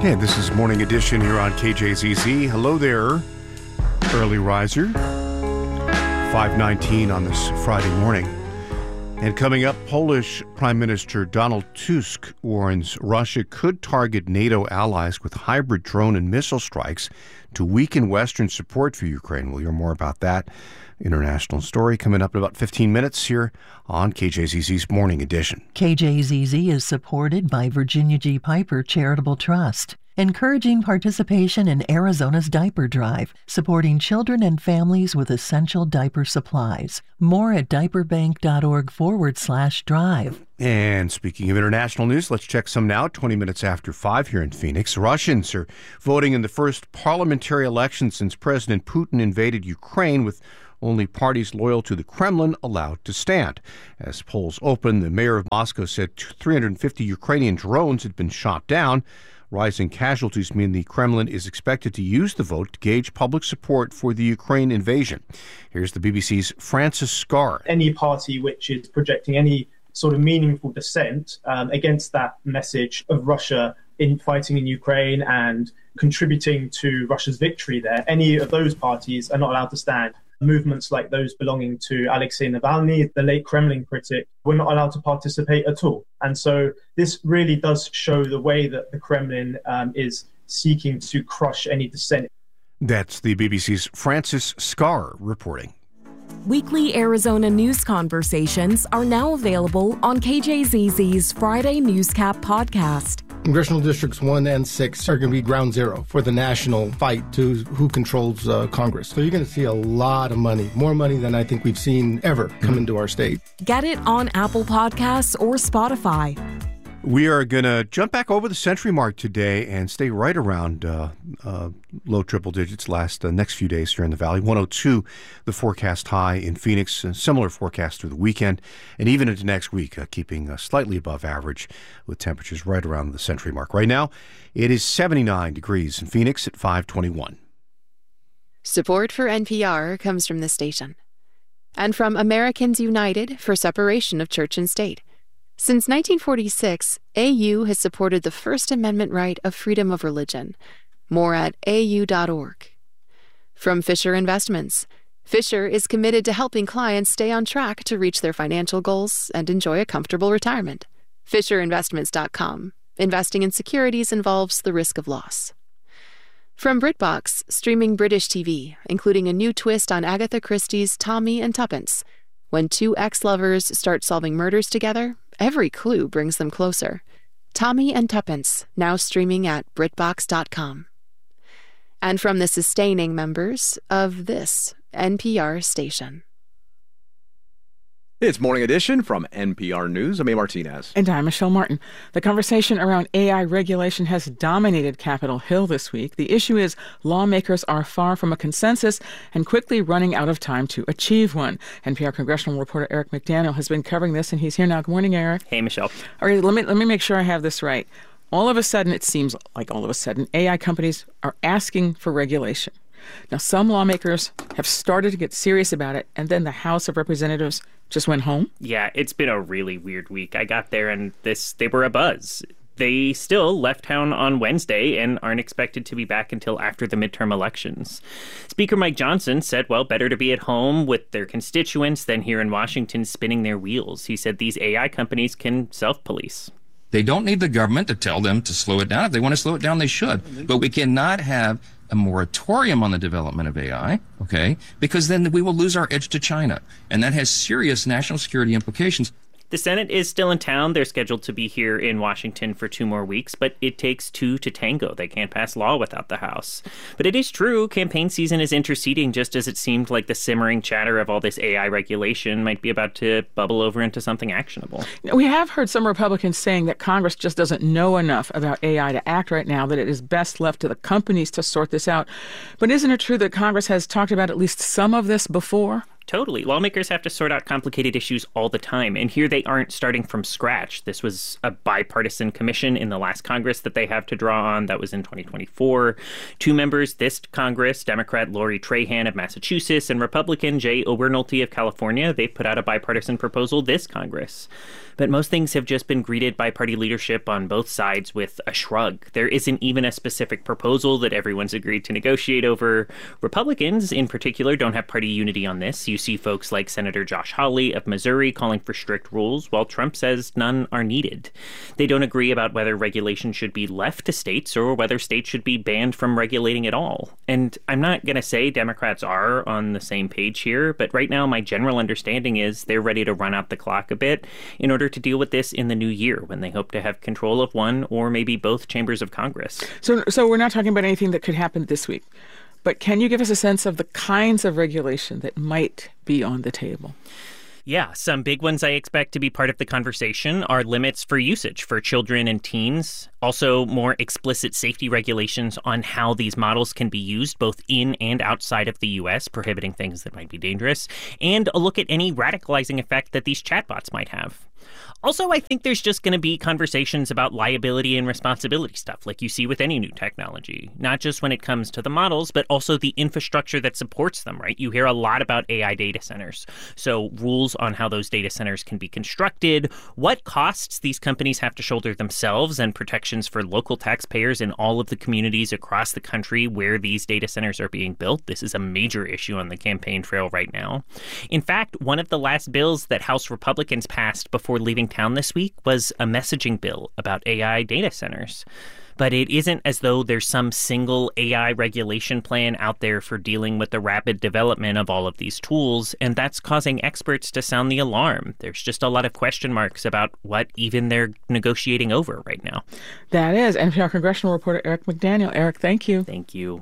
And this is Morning Edition here on KJZZ. Hello there, early riser. 5:19 on this Friday morning. And coming up, Polish Prime Minister Donald Tusk warns Russia could target NATO allies with hybrid drone and missile strikes to weaken Western support for Ukraine. We'll hear more about that international story coming up in about 15 minutes here on KJZZ's Morning Edition. KJZZ is supported by Virginia G. Piper Charitable Trust, encouraging participation in Arizona's diaper drive, supporting children and families with essential diaper supplies. More at diaperbank.org/drive. And speaking of international news, let's check some now. 20 minutes after 5 here in Phoenix. Russians are voting in the first parliamentary election since President Putin invaded Ukraine, with only parties loyal to the Kremlin allowed to stand. As polls open, the mayor of Moscow said 350 Ukrainian drones had been shot down. Rising casualties mean the Kremlin is expected to use the vote to gauge public support for the Ukraine invasion. Here's the BBC's Francis Scarr. Any party which is projecting any sort of meaningful dissent against that message of Russia in fighting in Ukraine and contributing to Russia's victory there, any of those parties are not allowed to stand. Movements like those belonging to Alexei Navalny, the late Kremlin critic, were not allowed to participate at all. And so this really does show the way that the Kremlin is seeking to crush any dissent. That's the BBC's Francis Scarr reporting. Weekly Arizona news conversations are now available on KJZZ's Friday Newscap podcast. Congressional Districts 1 and 6 are going to be ground zero for the national fight to who controls Congress. So you're going to see a lot of money, more money than I think we've seen ever come into our state. Get it on Apple Podcasts or Spotify. We are going to jump back over the century mark today and stay right around low triple digits next few days here in the valley. 102, the forecast high in Phoenix, a similar forecast through the weekend, and even into next week, keeping slightly above average with temperatures right around the century mark. Right now, it is 79 degrees in Phoenix at 5:21. Support for NPR comes from this station and from Americans United for Separation of Church and State. Since 1946, AU has supported the First Amendment right of freedom of religion. More at au.org. From Fisher Investments. Fisher is committed to helping clients stay on track to reach their financial goals and enjoy a comfortable retirement. FisherInvestments.com. Investing in securities involves the risk of loss. From BritBox, streaming British TV, including a new twist on Agatha Christie's Tommy and Tuppence. When two ex-lovers start solving murders together, every clue brings them closer. Tommy and Tuppence, now streaming at BritBox.com. And from the sustaining members of this NPR station. It's Morning Edition from NPR News. I'm A. Martinez. And I'm Michelle Martin. The conversation around AI regulation has dominated Capitol Hill this week. The issue is lawmakers are far from a consensus and quickly running out of time to achieve one. NPR congressional reporter Eric McDaniel has been covering this, and he's here now. Good morning, Eric. Hey, Michelle. All right, let me make sure I have this right. All of a sudden, it seems like AI companies are asking for regulation. Now, some lawmakers have started to get serious about it, and then the House of Representatives just went home? Yeah, it's been a really weird week. I got there and they were abuzz. They still left town on Wednesday and aren't expected to be back until after the midterm elections. Speaker Mike Johnson said, well, better to be at home with their constituents than here in Washington spinning their wheels. He said these AI companies can self-police. They don't need the government to tell them to slow it down. If they want to slow it down, they should. But we cannot have a moratorium on the development of AI, okay? Because then we will lose our edge to China. And that has serious national security implications. The Senate is still in town. They're scheduled to be here in Washington for 2 more weeks, but it takes 2 to tango. They can't pass law without the House. But it is true, campaign season is interceding just as it seemed like the simmering chatter of all this AI regulation might be about to bubble over into something actionable. We have heard some Republicans saying that Congress just doesn't know enough about AI to act right now, that it is best left to the companies to sort this out. But isn't it true that Congress has talked about at least some of this before? Totally. Lawmakers have to sort out complicated issues all the time, and here they aren't starting from scratch. This was a bipartisan commission in the last Congress that they have to draw on. That was in 2024. 2 members this Congress, Democrat Lori Trahan of Massachusetts and Republican Jay Obernolte of California, they've put out a bipartisan proposal this Congress. But most things have just been greeted by party leadership on both sides with a shrug. There isn't even a specific proposal that everyone's agreed to negotiate over. Republicans, in particular, don't have party unity on this. You see folks like Senator Josh Hawley of Missouri calling for strict rules, while Trump says none are needed. They don't agree about whether regulation should be left to states or whether states should be banned from regulating at all. And I'm not going to say Democrats are on the same page here, but right now my general understanding is they're ready to run out the clock a bit in order to deal with this in the new year when they hope to have control of one or maybe both chambers of Congress. So we're not talking about anything that could happen this week, but can you give us a sense of the kinds of regulation that might be on the table? Yeah, some big ones I expect to be part of the conversation are limits for usage for children and teens. Also, more explicit safety regulations on how these models can be used both in and outside of the U.S., prohibiting things that might be dangerous, and a look at any radicalizing effect that these chatbots might have. Also, I think there's just going to be conversations about liability and responsibility stuff like you see with any new technology, not just when it comes to the models, but also the infrastructure that supports them, right? You hear a lot about AI data centers. So rules on how those data centers can be constructed, what costs these companies have to shoulder themselves, and protections for local taxpayers in all of the communities across the country where these data centers are being built. This is a major issue on the campaign trail right now. In fact, one of the last bills that House Republicans passed before leaving town this week was a messaging bill about AI data centers. But it isn't as though there's some single AI regulation plan out there for dealing with the rapid development of all of these tools, and that's causing experts to sound the alarm. There's just a lot of question marks about what even they're negotiating over right now. That is NPR congressional reporter Eric McDaniel. Eric, thank you. Thank you.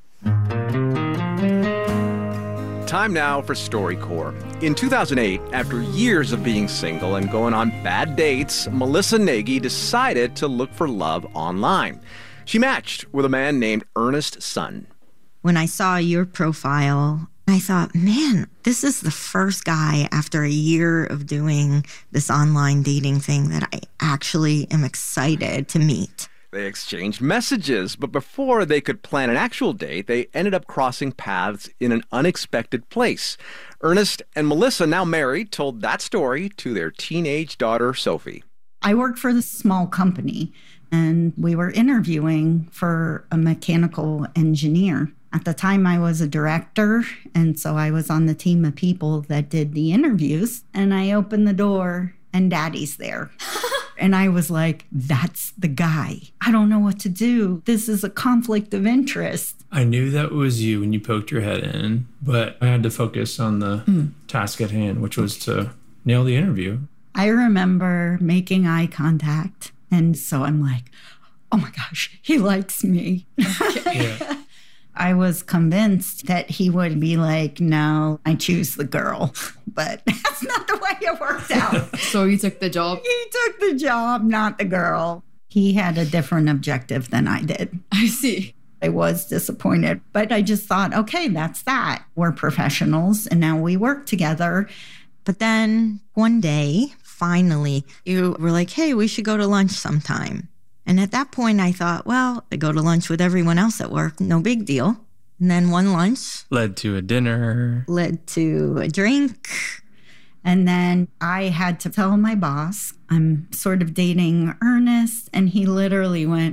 Time now for StoryCorps. In 2008, after years of being single and going on bad dates, Melissa Nagy decided to look for love online. She matched with a man named Ernest Sun. When I saw your profile, I thought, man, this is the first guy after a year of doing this online dating thing that I actually am excited to meet. They exchanged messages, but before they could plan an actual date, they ended up crossing paths in an unexpected place. Ernest and Melissa, now married, told that story to their teenage daughter, Sophie. I worked for this small company, and we were interviewing for a mechanical engineer. At the time, I was a director, and so I was on the team of people that did the interviews, and I opened the door, and Daddy's there. And I was like, that's the guy. I don't know what to do. This is a conflict of interest. I knew that was you when you poked your head in, but I had to focus on the task at hand, which was to nail the interview. I remember making eye contact. And so I'm like, oh my gosh, he likes me. Yeah. I was convinced that he would be like, no, I choose the girl. But that's not the way it worked out. So you took the job? He took the job, not the girl. He had a different objective than I did. I see. I was disappointed, but I just thought, okay, that's that. We're professionals and now we work together. But then one day, finally, you were like, hey, we should go to lunch sometime. And at that point, I thought, well, I go to lunch with everyone else at work. No big deal. And then one lunch led to a dinner, led to a drink. And then I had to tell my boss, I'm sort of dating Ernest. And he literally went,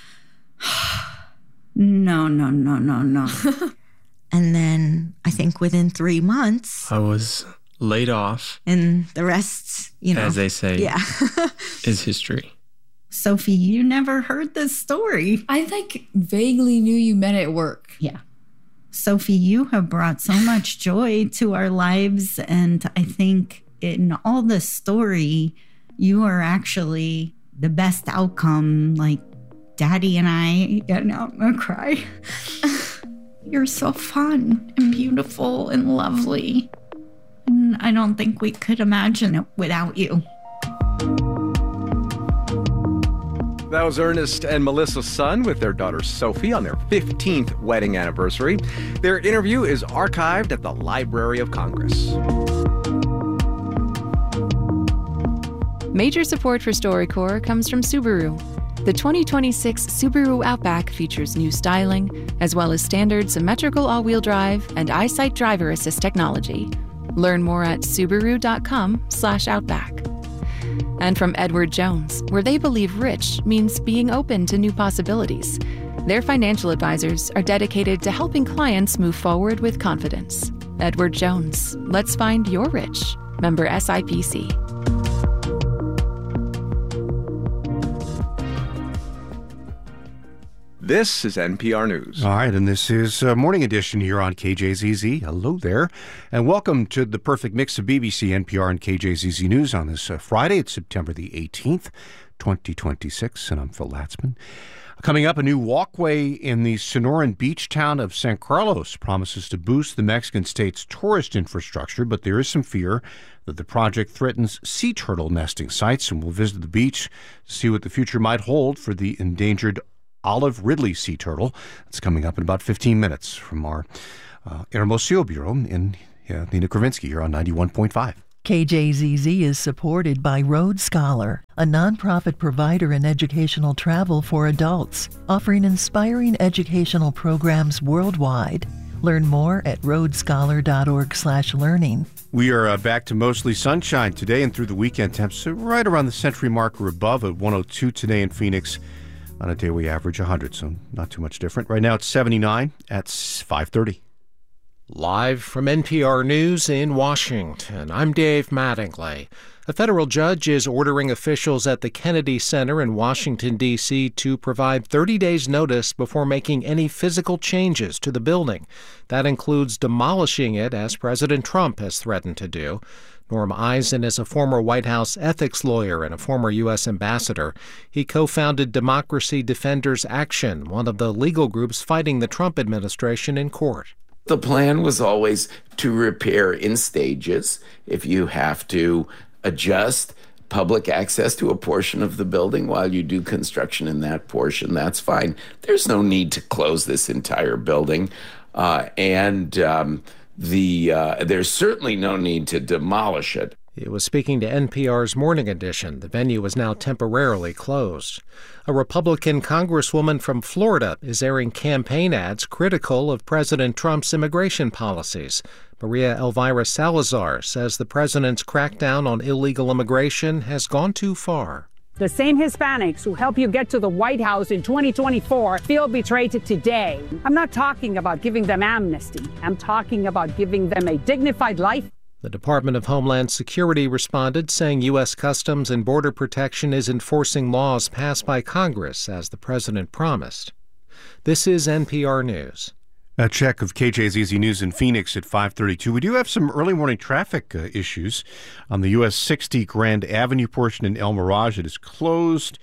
no. And then I think within 3 months, I was laid off. And the rest, as they say, is history. Sophie, you never heard this story. I vaguely knew you met at work. Yeah. Sophie, you have brought so much joy to our lives. And I think in all this story, you are actually the best outcome. Like Daddy and I, I'm going to cry. You're so fun and beautiful and lovely. And I don't think we could imagine it without you. That was Ernest and Melissa Sun with their daughter Sophie on their 15th wedding anniversary. Their interview is archived at the Library of Congress. Major support for StoryCorps comes from Subaru. The 2026 Subaru Outback features new styling, as well as standard symmetrical all-wheel drive and EyeSight driver assist technology. Learn more at Subaru.com/Outback. And from Edward Jones, where they believe rich means being open to new possibilities. Their financial advisors are dedicated to helping clients move forward with confidence. Edward Jones, let's find your rich. Member SIPC. This is NPR News. All right, and this is Morning Edition here on KJZZ. Hello there, and welcome to the perfect mix of BBC, NPR, and KJZZ News on this Friday. It's September the 18th, 2026, and I'm Phil Latzman. Coming up, a new walkway in the Sonoran beach town of San Carlos promises to boost the Mexican state's tourist infrastructure, but there is some fear that the project threatens sea turtle nesting sites, and we'll visit the beach to see what the future might hold for the endangered olive ridley sea turtle. It's coming up in about 15 minutes from our Hermosillo Bureau in Nina Kravinsky here on 91.5. KJZZ is supported by Road Scholar, a nonprofit provider in educational travel for adults, offering inspiring educational programs worldwide. Learn more at roadscholar.org/learning. We are back to mostly sunshine today and through the weekend. Temps right around the century mark or above at 102 today in Phoenix. On a day we average 100, so not too much different. Right now it's 79 at 5:30. Live from NPR News in Washington, I'm Dave Mattingly. A federal judge is ordering officials at the Kennedy Center in Washington, D.C. to provide 30 days' notice before making any physical changes to the building. That includes demolishing it, as President Trump has threatened to do. Norm Eisen is a former White House ethics lawyer and a former U.S. ambassador. He co-founded Democracy Defenders Action, one of the legal groups fighting the Trump administration in court. The plan was always to repair in stages. If you have to adjust public access to a portion of the building while you do construction in that portion, that's fine. There's no need to close this entire building. There's certainly no need to demolish it. He was speaking to NPR's Morning Edition. The venue is now temporarily closed. A Republican congresswoman from Florida is airing campaign ads critical of President Trump's immigration policies. Maria Elvira Salazar says the president's crackdown on illegal immigration has gone too far. The same Hispanics who help you get to the White House in 2024 feel betrayed today. I'm not talking about giving them amnesty. I'm talking about giving them a dignified life. The Department of Homeland Security responded, saying U.S. Customs and Border Protection is enforcing laws passed by Congress, as the president promised. This is NPR News. A check of KJZZ News in Phoenix at 5:32. We do have some early morning traffic issues on the U.S. 60 Grand Avenue portion in El Mirage. It is closed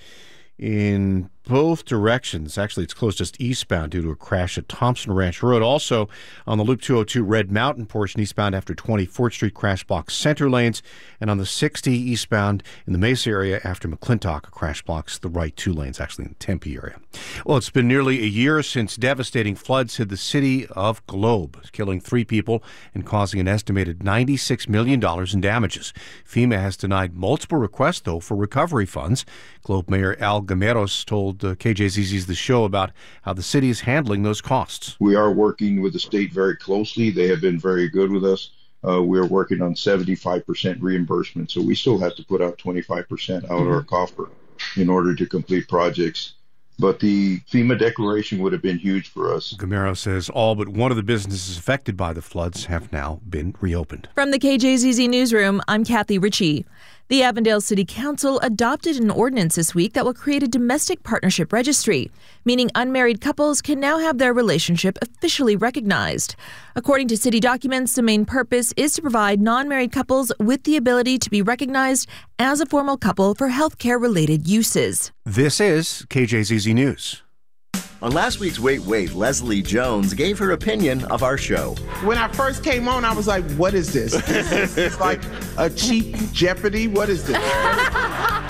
in both directions. Actually, it's closed just eastbound due to a crash at Thompson Ranch Road. Also, on the Loop 202 Red Mountain portion eastbound after 24th Street, crash blocks center lanes. And on the 60 eastbound in the Mesa area after McClintock, a crash blocks the right two lanes, actually in the Tempe area. Well, it's been nearly a year since devastating floods hit the city of Globe, killing 3 people and causing an estimated $96 million in damages. FEMA has denied multiple requests, though, for recovery funds. Globe Mayor Al Gameros told KJZZ's The Show about how the city is handling those costs. We are working with the state very closely. They have been very good with us. We're working on 75% reimbursement, so we still have to put out 25% out of our coffer in order to complete projects. But the FEMA declaration would have been huge for us. Gamero says all but one of the businesses affected by the floods have now been reopened. From the KJZZ Newsroom, I'm Kathy Ritchie. The Avondale City Council adopted an ordinance this week that will create a domestic partnership registry, meaning unmarried couples can now have their relationship officially recognized. According to city documents, the main purpose is to provide non-married couples with the ability to be recognized as a formal couple for healthcare-related uses. This is KJZZ News. On last week's Wait, Leslie Jones gave her opinion of our show. When I first came on, I was like, what is this? It's like a cheap Jeopardy. What is this?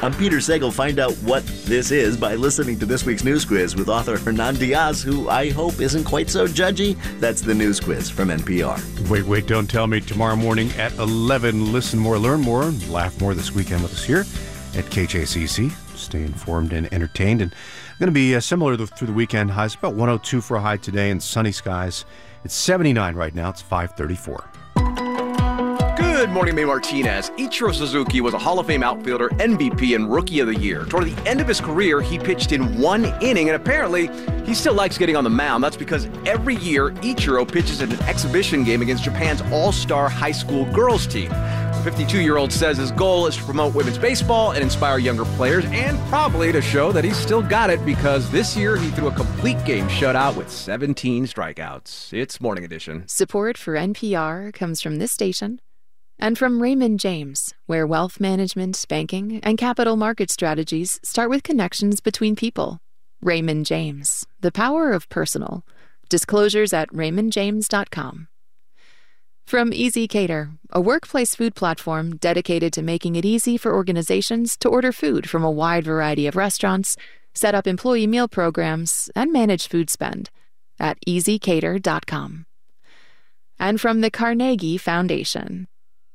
I'm Peter Sagal. Find out what this is by listening to this week's News Quiz with author Hernan Diaz, who I hope isn't quite so judgy. That's the News Quiz from NPR. Wait, don't tell me. Tomorrow morning at 11. Listen more, learn more, and laugh more this weekend with us here at KJZZ. Stay informed and entertained. And going to be similar through the weekend. Highs about 102 for a high today and sunny skies. It's 79 right now. It's 5:34. Good morning, May Martinez. Ichiro Suzuki was a Hall of Fame outfielder, MVP, and Rookie of the Year. Toward the end of his career, he pitched in one inning, and apparently he still likes getting on the mound. That's because every year, Ichiro pitches in an exhibition game against Japan's all-star high school girls team. The 52-year-old says his goal is to promote women's baseball and inspire younger players, and probably to show that he's still got it, because this year he threw a complete game shutout with 17 strikeouts. It's Morning Edition. Support for NPR comes from this station and from Raymond James, where wealth management, banking, and capital market strategies start with connections between people. Raymond James, the power of personal. Disclosures at raymondjames.com. From Easy Cater, a workplace food platform dedicated to making it easy for organizations to order food from a wide variety of restaurants, set up employee meal programs, and manage food spend at easycater.com. And from the Carnegie Foundation.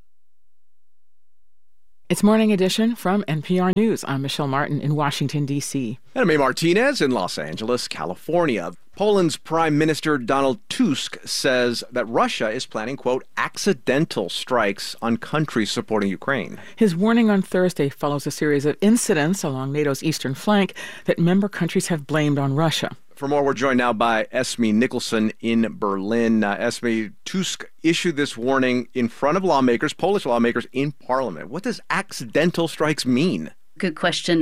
It's Morning Edition from NPR News. I'm Michelle Martin in Washington, D.C. And I'm May Martinez in Los Angeles, California. Poland's Prime Minister Donald Tusk says that Russia is planning, quote, accidental strikes on countries supporting Ukraine. His warning on Thursday follows a series of incidents along NATO's eastern flank that member countries have blamed on Russia. For more, we're joined now by Esme Nicholson in Berlin. Esme, Tusk issued this warning in front of lawmakers, Polish lawmakers, in Parliament. What does accidental strikes mean? Good question.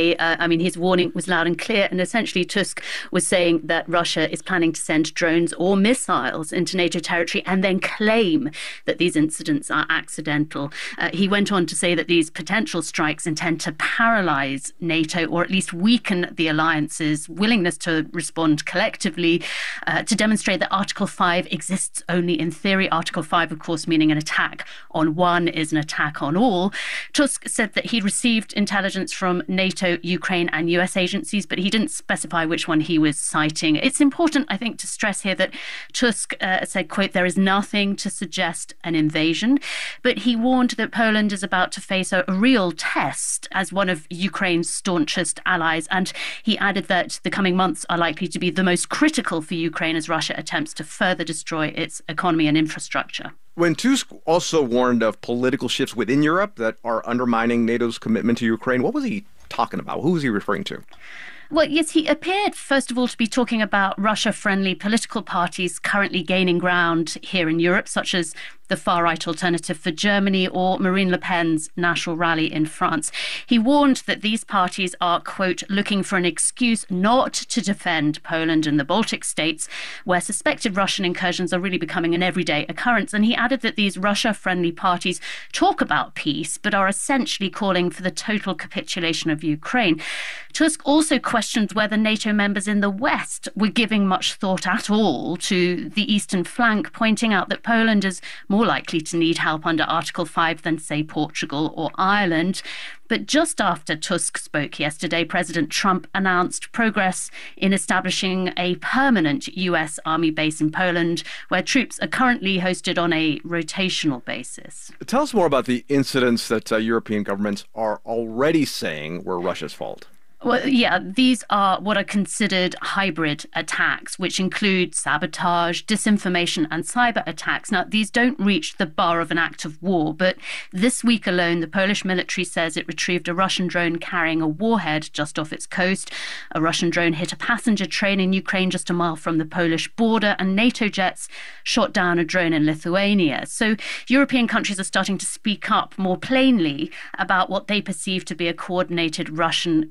His warning was loud and clear, and essentially Tusk was saying that Russia is planning to send drones or missiles into NATO territory and then claim that these incidents are accidental. He went on to say that these potential strikes intend to paralyze NATO, or at least weaken the alliance's willingness to respond collectively, to demonstrate that Article 5 exists only in theory. Article 5, of course, meaning an attack on one is an attack on all. Tusk said that he'd received intelligence from NATO, Ukraine and US agencies, but he didn't specify which one he was citing. It's important, I think, to stress here that Tusk said, quote, there is nothing to suggest an invasion, but he warned that Poland is about to face a real test as one of Ukraine's staunchest allies. And he added that the coming months are likely to be the most critical for Ukraine as Russia attempts to further destroy its economy and infrastructure. When Tusk also warned of political shifts within Europe that are undermining NATO's commitment to Ukraine, what was he talking about? Who was he referring to? Well, yes, he appeared, first of all, to be talking about Russia-friendly political parties currently gaining ground here in Europe, such as the far-right Alternative for Germany or Marine Le Pen's National Rally in France. He warned that these parties are, quote, looking for an excuse not to defend Poland and the Baltic states, where suspected Russian incursions are really becoming an everyday occurrence. And he added that these Russia-friendly parties talk about peace, but are essentially calling for the total capitulation of Ukraine. Tusk also questioned whether NATO members in the West were giving much thought at all to the eastern flank, pointing out that Poland is more likely to need help under Article 5 than, say, Portugal or Ireland. But just after Tusk spoke yesterday, President Trump announced progress in establishing a permanent US Army base in Poland, where troops are currently hosted on a rotational basis. Tell us more about the incidents that European governments are already saying were Russia's fault. Well, yeah, these are what are considered hybrid attacks, which include sabotage, disinformation and cyber attacks. Now, these don't reach the bar of an act of war, but this week alone, the Polish military says it retrieved a Russian drone carrying a warhead just off its coast. A Russian drone hit a passenger train in Ukraine just a mile from the Polish border, and NATO jets shot down a drone in Lithuania. So European countries are starting to speak up more plainly about what they perceive to be a coordinated Russian campaign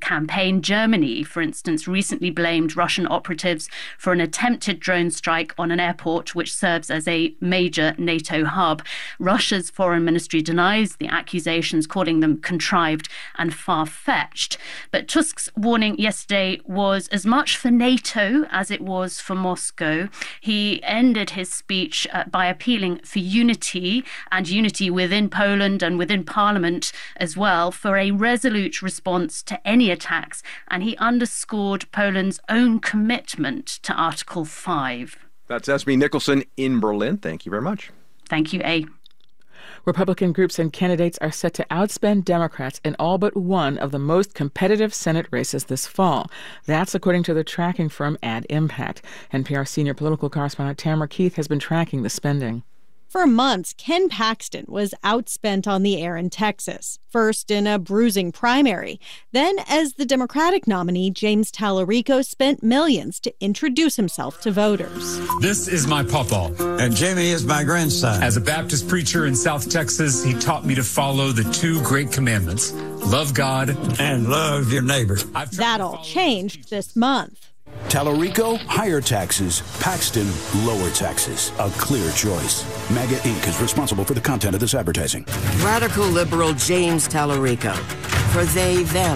campaign. Germany, for instance, recently blamed Russian operatives for an attempted drone strike on an airport which serves as a major NATO hub. Russia's foreign ministry denies the accusations, calling them contrived and far-fetched. But Tusk's warning yesterday was as much for NATO as it was for Moscow. He ended his speech by appealing for unity, and unity within Poland and within Parliament as well, for a resolute response to any attacks. And he underscored Poland's own commitment to Article 5. That's Esme Nicholson in Berlin. Thank you very much. Thank you, A. Republican groups and candidates are set to outspend Democrats in all but one of the most competitive Senate races this fall. That's according to the tracking firm Ad Impact. NPR senior political correspondent Tamara Keith has been tracking the spending. For months, Ken Paxton was outspent on the air in Texas, first in a bruising primary. Then, as the Democratic nominee, James Tallarico spent millions to introduce himself to voters. This is my pawpaw. And Jamie is my grandson. As a Baptist preacher in South Texas, he taught me to follow the two great commandments: love God and love your neighbor. That all changed this month. Tallarico, higher taxes. Paxton, lower taxes. A clear choice. MAGA Inc. is responsible for the content of this advertising. Radical liberal James Tallarico. For they, them,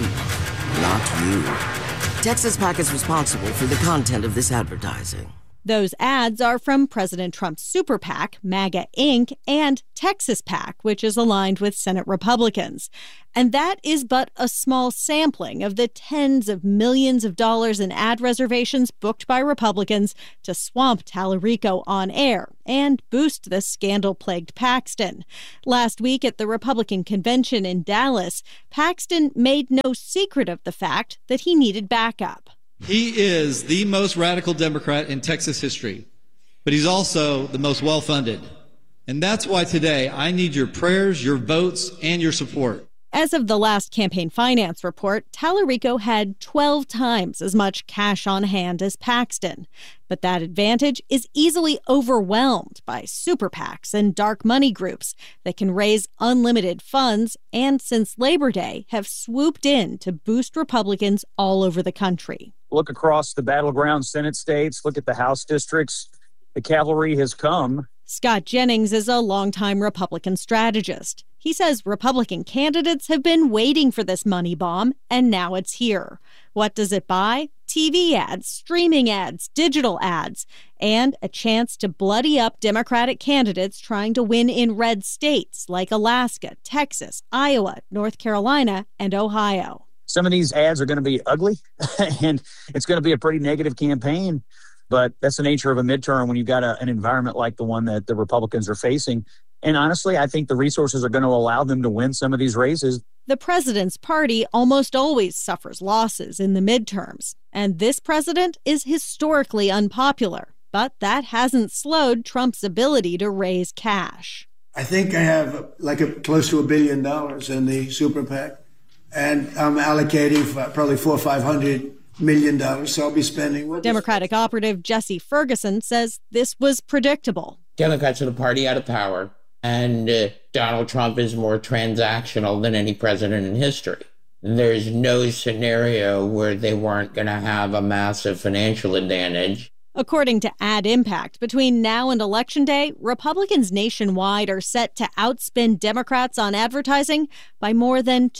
not you. Texas PAC is responsible for the content of this advertising. Those ads are from President Trump's super PAC, MAGA Inc., and Texas PAC, which is aligned with Senate Republicans. And that is but a small sampling of the tens of millions of dollars in ad reservations booked by Republicans to swamp Tallarico on air and boost the scandal-plagued Paxton. Last week at the Republican convention in Dallas, Paxton made no secret of the fact that he needed backup. He is the most radical Democrat in Texas history, but he's also the most well-funded. And that's why today I need your prayers, your votes, and your support. As of the last campaign finance report, Tallarico had 12 times as much cash on hand as Paxton. But that advantage is easily overwhelmed by super PACs and dark money groups that can raise unlimited funds and, since Labor Day, have swooped in to boost Republicans all over the country. Look across the battleground Senate states, look at the House districts. The cavalry has come. Scott Jennings is a longtime Republican strategist. He says Republican candidates have been waiting for this money bomb, and now it's here. What does it buy? TV ads, streaming ads, digital ads, and a chance to bloody up Democratic candidates trying to win in red states like Alaska, Texas, Iowa, North Carolina, and Ohio. Some of these ads are going to be ugly, and it's going to be a pretty negative campaign. But that's the nature of a midterm when you've got an environment like the one that the Republicans are facing. And honestly, I think the resources are going to allow them to win some of these races. The president's party almost always suffers losses in the midterms. And this president is historically unpopular. But that hasn't slowed Trump's ability to raise cash. I think I have close to $1 billion in the super PAC. And I'm allocating probably $400 or $500 million, so I'll be spending. Democratic operative Jesse Ferguson says this was predictable. Democrats are the party out of power, and Donald Trump is more transactional than any president in history. There's no scenario where they weren't going to have a massive financial advantage. According to Ad Impact, between now and Election Day, Republicans nationwide are set to outspend Democrats on advertising by more than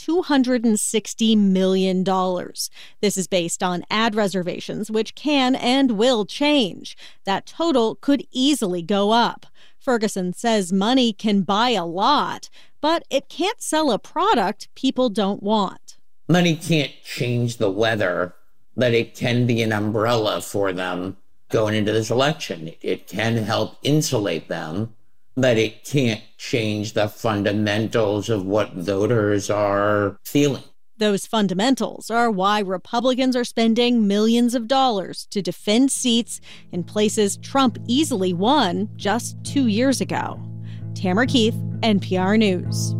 $260 million. This is based on ad reservations, which can and will change. That total could easily go up. Ferguson says money can buy a lot, but it can't sell a product people don't want. Money can't change the weather, but it can be an umbrella for them going into this election. It can help insulate them, but it can't change the fundamentals of what voters are feeling. Those fundamentals are why Republicans are spending millions of dollars to defend seats in places Trump easily won just 2 years ago. Tamara Keith, NPR News.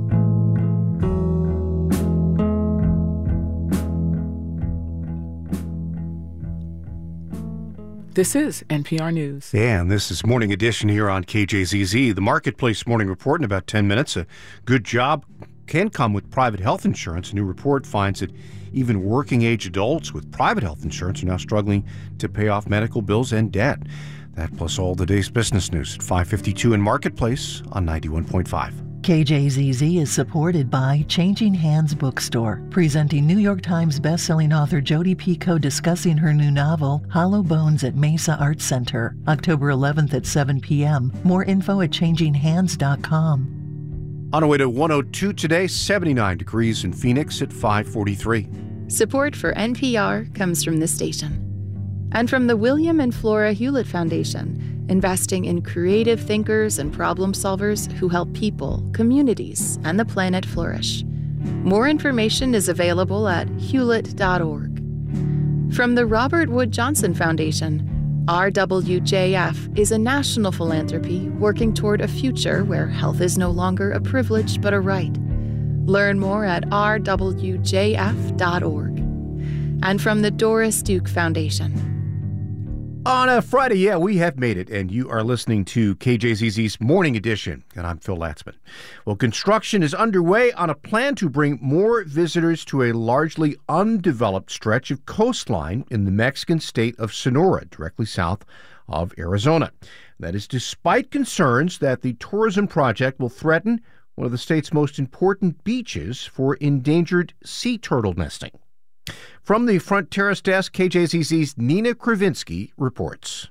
This is NPR News. Yeah, and this is Morning Edition here on KJZZ. The Marketplace Morning Report in about 10 minutes. A good job can come with private health insurance. A new report finds that even working-age adults with private health insurance are now struggling to pay off medical bills and debt. That plus all the day's business news at 5:52 in Marketplace on 91.5. KJZZ is supported by Changing Hands Bookstore, presenting New York Times bestselling author Jodi Picoult discussing her new novel, Hollow Bones, at Mesa Arts Center, October 11th at 7 p.m. More info at changinghands.com. On our way to 102 today, 79 degrees in Phoenix at 5:43. Support for NPR comes from this station. And from the William and Flora Hewlett Foundation, investing in creative thinkers and problem solvers who help people, communities, and the planet flourish. More information is available at hewlett.org. From the Robert Wood Johnson Foundation, RWJF is a national philanthropy working toward a future where health is no longer a privilege but a right. Learn more at rwjf.org. And from the Doris Duke Foundation. On a Friday, we have made it, and you are listening to KJZZ's Morning Edition, and I'm Phil Latzman. Well, construction is underway on a plan to bring more visitors to a largely undeveloped stretch of coastline in the Mexican state of Sonora, directly south of Arizona. That is despite concerns that the tourism project will threaten one of the state's most important beaches for endangered sea turtle nesting. From the Front Terrace Desk, KJZZ's Nina Kravinsky reports.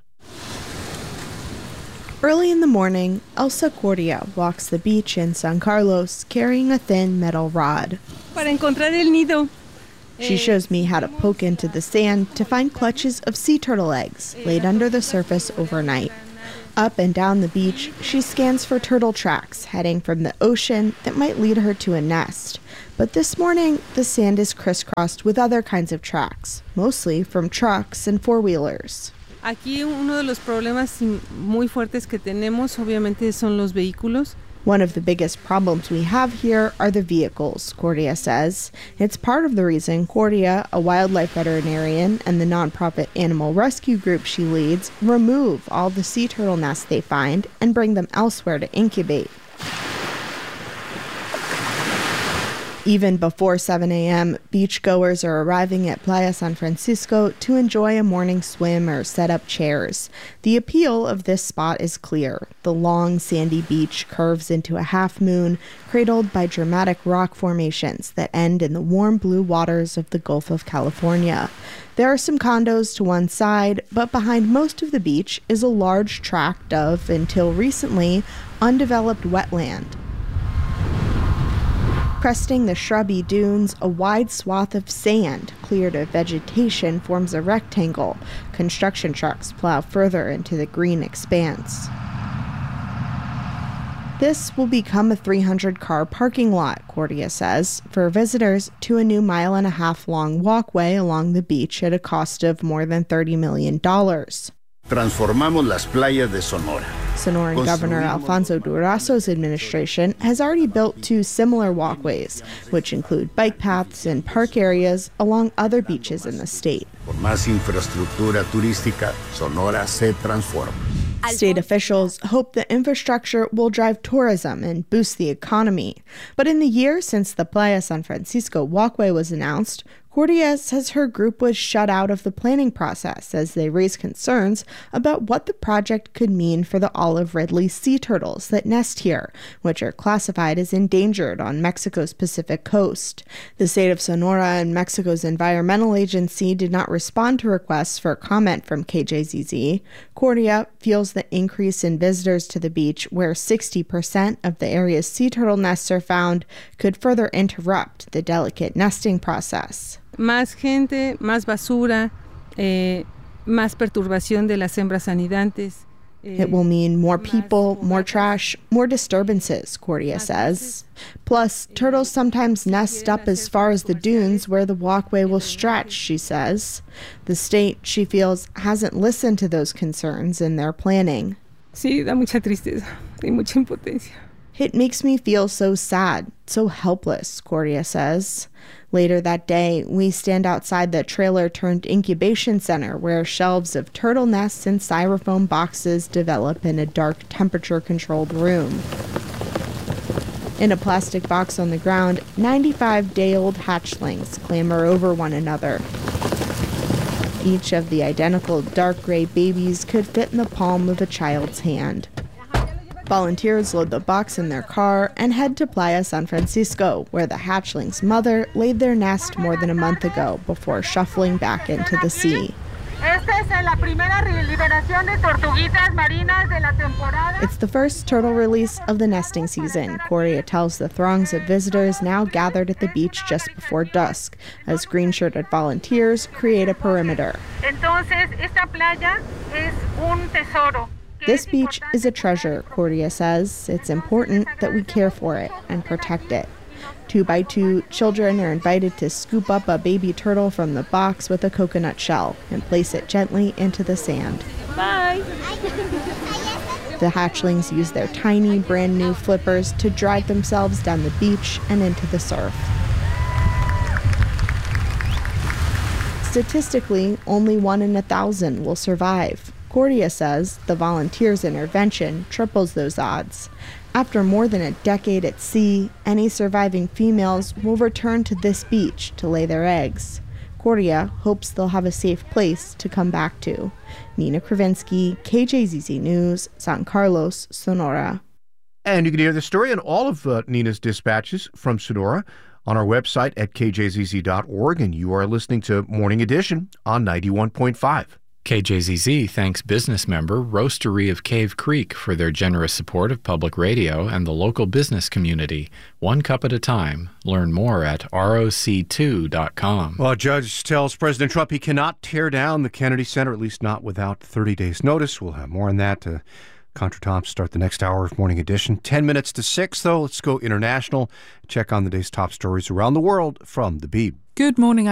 Early in the morning, Elsa Cordia walks the beach in San Carlos carrying a thin metal rod. Para encontrar el nido. She shows me how to poke into the sand to find clutches of sea turtle eggs laid under the surface overnight. Up and down the beach, she scans for turtle tracks heading from the ocean that might lead her to a nest. But this morning, the sand is crisscrossed with other kinds of tracks, mostly from trucks and four-wheelers. Aquí uno de los problemas muy fuertes que tenemos, obviamente, son los vehículos. One of the biggest problems we have here are the vehicles, Cordia says. It's part of the reason Cordia, a wildlife veterinarian, and the nonprofit animal rescue group she leads remove all the sea turtle nests they find and bring them elsewhere to incubate. Even before 7 a.m., beachgoers are arriving at Playa San Francisco to enjoy a morning swim or set up chairs. The appeal of this spot is clear. The long, sandy beach curves into a half moon, cradled by dramatic rock formations that end in the warm blue waters of the Gulf of California. There are some condos to one side, but behind most of the beach is a large tract of, until recently, undeveloped wetland. Cresting the shrubby dunes, a wide swath of sand cleared of vegetation forms a rectangle. Construction trucks plow further into the green expanse. This will become a 300-car parking lot, Cordia says, for visitors to a new 1.5 mile long walkway along the beach at a cost of more than $30 million. Transformamos las playas de Sonora. Sonoran Governor Alfonso Durazo's administration has already built 2 similar walkways, which include bike paths and park areas along other beaches in the state. Por más infraestructura turística, Sonora se transforma. State officials hope the infrastructure will drive tourism and boost the economy. But in the year since the Playa San Francisco walkway was announced, Cordia says her group was shut out of the planning process as they raised concerns about what the project could mean for the olive ridley sea turtles that nest here, which are classified as endangered on Mexico's Pacific coast. The state of Sonora and Mexico's environmental agency did not respond to requests for comment from KJZZ. Cordia feels the increase in visitors to the beach, where 60% of the area's sea turtle nests are found, could further interrupt the delicate nesting process. Más gente, más basura, más perturbación de las hembras anidantes. It will mean more people, more trash, more disturbances, Cordia says. Plus, turtles sometimes nest up as far as the dunes where the walkway will stretch, she says. The state, she feels, hasn't listened to those concerns in their planning. Sí, da mucha tristeza y mucha impotencia. It makes me feel so sad, so helpless, Cordia says. Later that day, we stand outside the trailer-turned-incubation center where shelves of turtle nests and styrofoam boxes develop in a dark, temperature-controlled room. In a plastic box on the ground, 95-day-old hatchlings clamber over one another. Each of the identical dark gray babies could fit in the palm of a child's hand. Volunteers load the box in their car and head to Playa San Francisco, where the hatchling's mother laid their nest more than a month ago before shuffling back into the sea. It's the first turtle release of the nesting season. Correa tells the throngs of visitors now gathered at the beach just before dusk, as green-shirted volunteers create a perimeter. This beach is a treasure, Correa says. It's important that we care for it and protect it. 2 by 2, children are invited to scoop up a baby turtle from the box with a coconut shell and place it gently into the sand. Bye! The hatchlings use their tiny, brand new flippers to drag themselves down the beach and into the surf. Statistically, only 1 in 1,000 will survive. Correa says the volunteers' intervention triples those odds. After more than a decade at sea, any surviving females will return to this beach to lay their eggs. Correa hopes they'll have a safe place to come back to. Nina Kravinsky, KJZZ News, San Carlos, Sonora. And you can hear the story and all of Nina's dispatches from Sonora on our website at kjzz.org, and you are listening to Morning Edition on 91.5. KJZZ thanks business member Roastery of Cave Creek for their generous support of public radio and the local business community. One cup at a time. Learn more at roc2.com. Well, a judge tells President Trump he cannot tear down the Kennedy Center, at least not without 30 days' notice. We'll have more on that. Contra Tom start the next hour of Morning Edition. 10 minutes to 6, though. Let's go international. Check on the day's top stories around the world from The Beeb. Good morning.